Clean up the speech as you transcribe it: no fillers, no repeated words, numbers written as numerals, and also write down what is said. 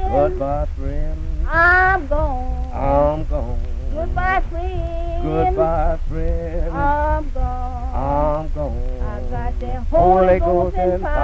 Goodbye, friend. I'm gone. I'm gone. Goodbye, friend. Goodbye, friend. I'm gone. I'm gone. I got that Holy Holy Ghost Ghost and and fire.